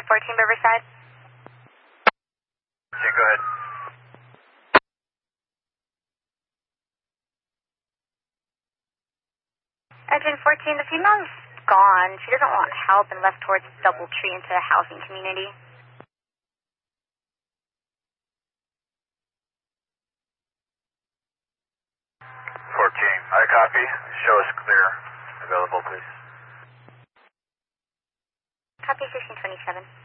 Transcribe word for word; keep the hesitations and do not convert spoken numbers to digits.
fourteen Riverside. Okay, go ahead. Engine fourteen, the female's gone. She doesn't want help and left towards Doubletree into a housing community. fourteen, I copy. Show us clear. Available, please. Copy sixteen twenty-seven.